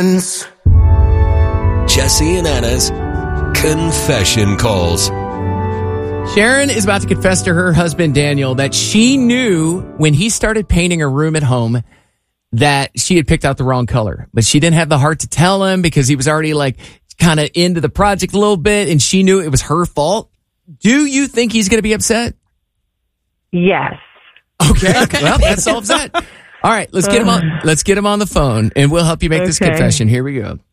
Jesse and Anna's Confession Calls. Sharon is about to confess to her husband, Daniel, that she knew when he started painting her room at home that she had picked out the wrong color. But she didn't have the heart to tell him because he was already kind of into the project a little bit, and she knew it was her fault. Do you think he's going to be upset? Yes. Okay. Well, that solves that. All right, let's get him on the phone, and we'll help you make this confession. Here we go.